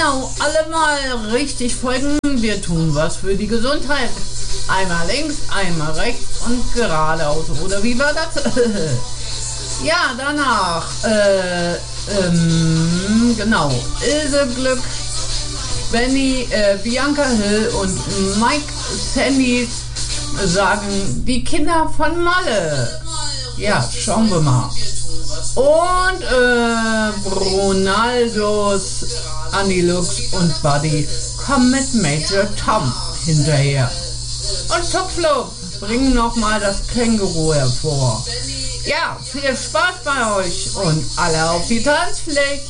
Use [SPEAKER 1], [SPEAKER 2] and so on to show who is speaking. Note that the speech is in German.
[SPEAKER 1] Genau, alle mal richtig folgen. Wir tun was für die Gesundheit. Einmal links, einmal rechts und geradeaus. Oder wie war das? Ja, danach. Genau. Ilse Glück, Benny, Bianca Hill und Mike Sandy sagen die Kinder von Malle. Ja, schauen wir mal. Und Ronaldos, Anilux und Buddy kommen mit Major Tom hinterher. Und Tupflo bringen nochmal das Känguru hervor. Ja, viel Spaß bei euch und alle auf die Tanzfläche.